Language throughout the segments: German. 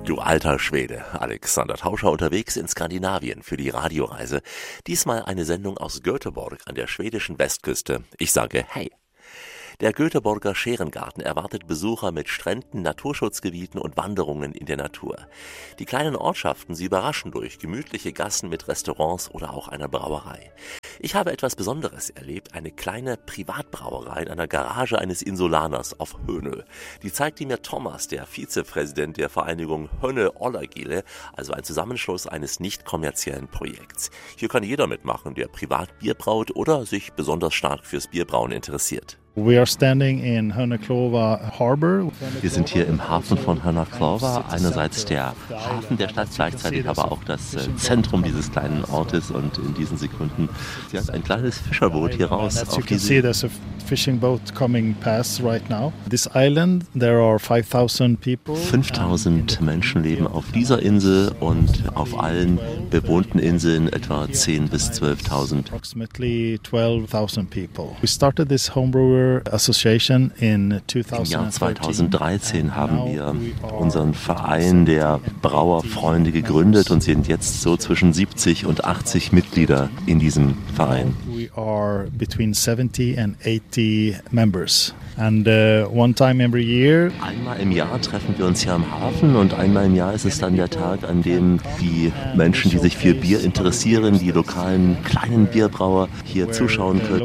Du alter Schwede, Alexander Tauscher unterwegs in Skandinavien für die Radioreise. Diesmal eine Sendung aus Göteborg an der schwedischen Westküste. Ich sage hey. Der Göteborger Scherengarten erwartet Besucher mit Stränden, Naturschutzgebieten und Wanderungen in der Natur. Die kleinen Ortschaften, sie überraschen durch gemütliche Gassen mit Restaurants oder auch einer Brauerei. Ich habe etwas Besonderes erlebt, eine kleine Privatbrauerei in einer Garage eines Insulaners auf Hönö. Die zeigte mir Thomas, der Vizepräsident der Vereinigung Hönö Olagile, also ein Zusammenschluss eines nicht kommerziellen Projekts. Hier kann jeder mitmachen, der privat Bier braut oder sich besonders stark fürs Bierbrauen interessiert. We are standing in Hönöklova Harbor. Wir sind hier im Hafen von Hönöklova, einerseits der Hafen der Stadt, gleichzeitig aber auch das Zentrum dieses kleinen Ortes, und in diesen Sekunden hat ein kleines Fischerboot hier raus auf die See. Fishing boat coming past right now. This island, there are 5,000 people. 5.000 Menschen leben auf dieser Insel und auf allen bewohnten Inseln etwa 10.000 bis 12.000. Approximately 12,000 people. We started this homebrewer association in 2013. Im Jahr 2013 haben wir unseren Verein der Brauerfreunde gegründet und sind jetzt so zwischen 70 und 80 Mitglieder in diesem Verein. We are between 70 and 80 members. And one time every year. Einmal im Jahr treffen wir uns hier am Hafen und einmal im Jahr ist es dann der Tag, an dem die Menschen, die sich für Bier interessieren, die lokalen kleinen Bierbrauer hier zuschauen können.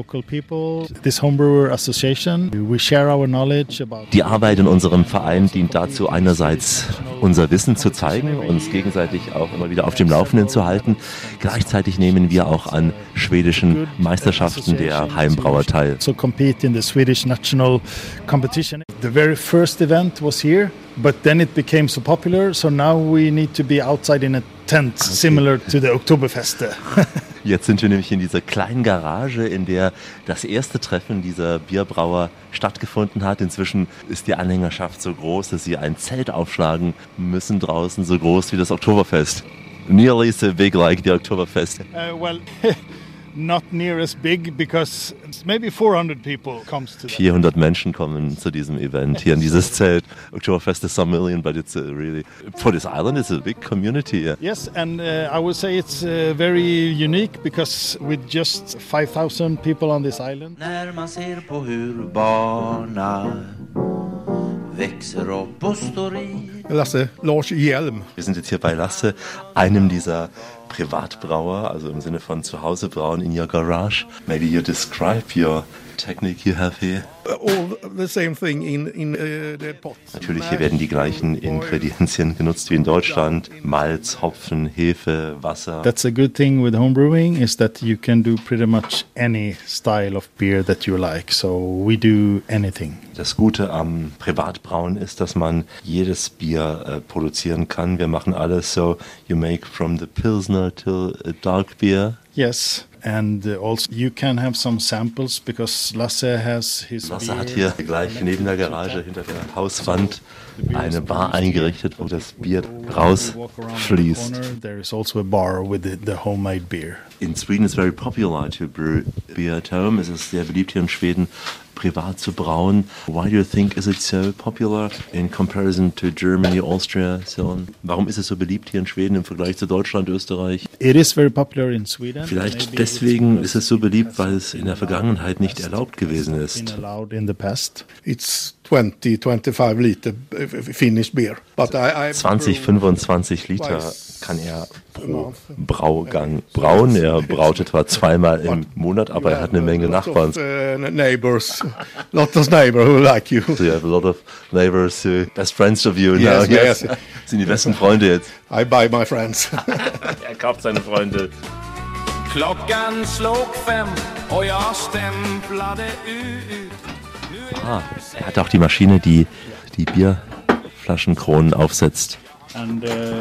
Die Arbeit in unserem Verein dient dazu, einerseits unser Wissen zu zeigen, uns gegenseitig auch immer wieder auf dem Laufenden zu halten. Gleichzeitig nehmen wir auch an schwedischen Meisterschaften der Heimbrauer teil. So compete in the Swedish national competition. The very first event was here, but then it became so popular, so now we need to be outside in a tent, similar to the Oktoberfest. Jetzt sind wir nämlich in dieser kleinen Garage, in der das erste Treffen dieser Bierbrauer stattgefunden hat. Inzwischen ist die Anhängerschaft so groß, dass sie ein Zelt aufschlagen müssen draußen, so groß wie das Oktoberfest. Nearly so big like the Oktoberfest. Not near as big because maybe 400 people comes to that. 400 Menschen kommen zu diesem Event hier in dieses Zelt. Oktoberfest is some million, but it's really for this island it's a big community. Yeah. Yes, and I would say it's very unique because with just 5,000 people on this island. När man ser på hur barna växer upp och står i. Lars Hjelm. Wir sind jetzt hier bei Lasse, einem dieser Privatbrauer, also im Sinne von zu Hause brauen in your garage. Maybe you describe your technique you have here. All the same thing in the pot. Natürlich, hier werden die gleichen Ingredienzien genutzt wie in Deutschland. Malz, Hopfen, Hefe, Wasser. That's a good thing with homebrewing is that you can do pretty much any style of beer that you like. So we do anything. Das Gute am Privatbrauen ist, dass man jedes Bier produzieren kann. Wir machen alles so. You make from the Pilsner till a dark beer. Yes. And also you can have some samples because Lasse has his. Lasse hat hier gleich neben der Garage hinter der Hauswand eine Bar eingerichtet, wo das Bier rausfließt. There is also a bar with the homemade beer. In Sweden it's very popular to brew beer at home. Es ist sehr beliebt hier in Schweden, privat zu brauen. Why do you think is it so popular in comparison to Germany, Austria, so on? Warum ist es so beliebt hier in Schweden im Vergleich zu Deutschland, Österreich? It is very popular in Sweden. Vielleicht deswegen ist es so beliebt, weil es in der Vergangenheit nicht erlaubt gewesen ist. It's 20-25 Liter Finnish beer. But 20-25 Liter kann er pro Braugang brauen. Er braut etwa zweimal im Monat, aber er hat eine Menge Nachbarn. Neighbors, lot of neighbors who like you. So you have a lot of neighbors, best friends of you yes, now. Yes. Sind die besten Freunde jetzt. I buy my friends. Er kauft seine Freunde. Klockan slog 5 och jag stämplade ut. Er hat auch die Maschine, die die Bierflaschenkronen aufsetzt. And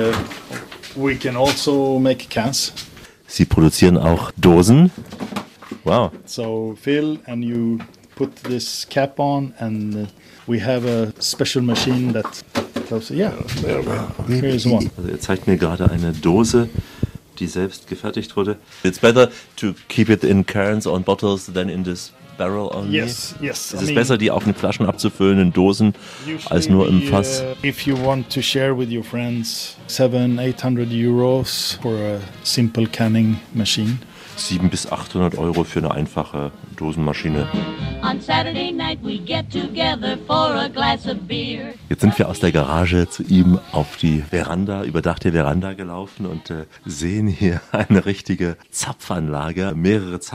we can also make cans. Sie produzieren auch Dosen. Wow. So fill and you put this cap on and we have a special machine that goes, yeah, here is one. Also er zeigt mir gerade eine Dose, die selbst gefertigt wurde. It's better to keep it in cans or in bottles than in this Barrel only? Yes. Es ist besser, die auf den Flaschen abzufüllen, in Dosen, als nur im Fass. If you want to share with your friends, 700-800 euros for a simple canning machine. 700 bis 800 Euro für eine einfache Dosenmaschine. On Saturday night we get together for a glass of beer. Jetzt sind wir aus der Garage zu ihm auf die Veranda, überdachte Veranda gelaufen und sehen hier eine richtige Zapfanlage, mehrere